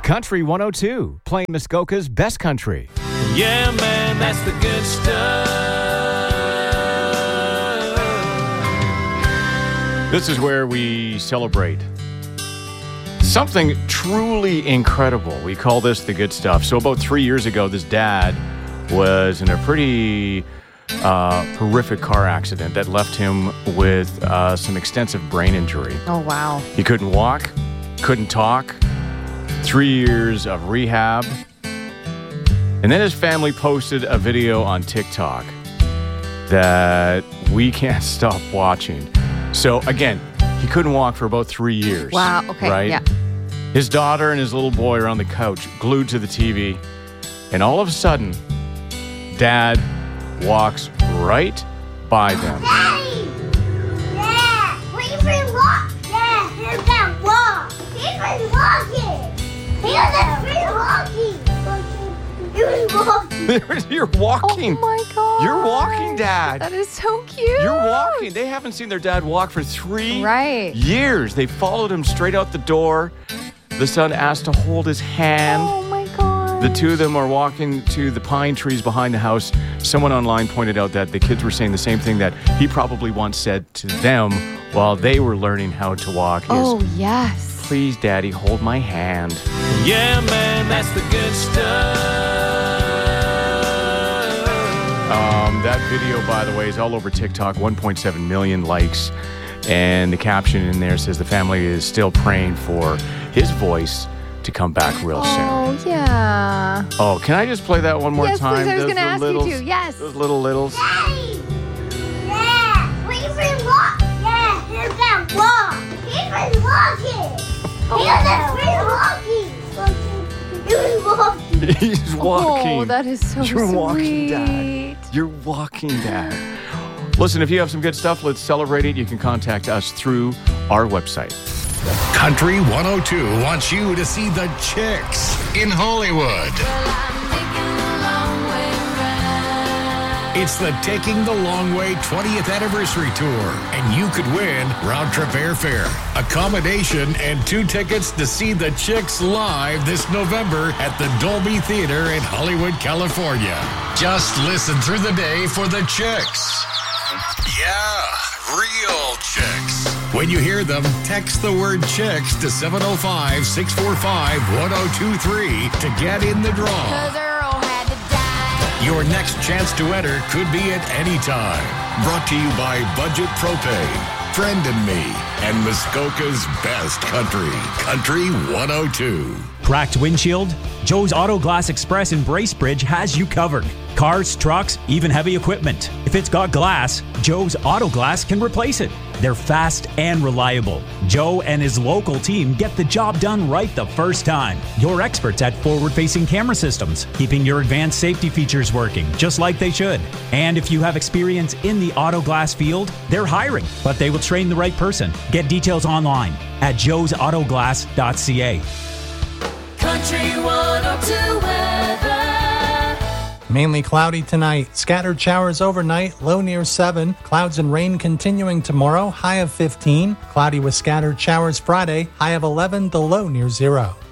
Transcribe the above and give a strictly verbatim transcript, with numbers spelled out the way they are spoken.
Country one oh two, playing Muskoka's best country. Yeah, man, that's the good stuff. This is where we celebrate something truly incredible. We call this the good stuff. So about three years ago, this dad was in a pretty uh, horrific car accident that left him with uh, some extensive brain injury. Oh, wow. He couldn't walk, couldn't talk, three years of rehab. And then his family posted a video on TikTok that we can't stop watching. So again, he couldn't walk for about three years. Wow, okay, right? yeah. His daughter and his little boy are on the couch, glued to the T V. And all of a sudden, Dad walks right by them. Daddy! Yeah! We've been walking! Yeah, he's been walking! He's been walking! He was been walking! He was walking! You're walking. Oh, my God. You're walking, Dad. That is so cute. You're walking. They haven't seen their dad walk for three Right. years. They followed him straight out the door. The son asked to hold his hand. Oh, my God. The two of them are walking to the pine trees behind the house. Someone online pointed out that the kids were saying the same thing that he probably once said to them while they were learning how to walk. Is, Oh, yes. please, Daddy, hold my hand. Yeah, man, that's the good stuff. Um, that video, by the way, is all over TikTok, one point seven million likes. And the caption in there says the family is still praying for his voice to come back real soon. Oh, yeah. Oh, can I just play that one more Yes, time? please. I was Those going to ask littles, you to. Yes. Those little littles. Daddy! Yeah! We've been walking! Yeah, he's been walking! He's been walking! He was been walking! He was walking! He's walking. Oh, that is so You're sweet. walking, Dad. You're walking, Dad. Listen, if you have some good stuff, let's celebrate it. You can contact us through our website. Country one oh two wants you to see the Chicks in Hollywood. It's the Taking the Long Way twentieth Anniversary Tour, and you could win round-trip airfare, accommodation, and two tickets to see the Chicks live this November at the Dolby Theater in Hollywood, California. Just listen through the day for the Chicks. Yeah, real Chicks. When you hear them, text the word Chicks to seven oh five, six four five, one oh two three to get in the draw. Your next chance to enter could be at any time. Brought to you by Budget Propane, Friend and Me, and Muskoka's best country, Country one oh two. Cracked windshield? Joe's Auto Glass Express in Bracebridge has you covered. Cars, trucks, even heavy equipment. If it's got glass, Joe's Auto Glass can replace it. They're fast and reliable. Joe and his local team get the job done right the first time. You're experts at forward-facing camera systems, keeping your advanced safety features working just like they should. And if you have experience in the auto glass field, they're hiring, but they will train the right person. Get details online at joes auto glass dot c a. Country one oh two weather. Mainly cloudy tonight. Scattered showers overnight, low near seven. Clouds and rain continuing tomorrow, high of fifteen. Cloudy with scattered showers Friday, high of eleven, the low near zero.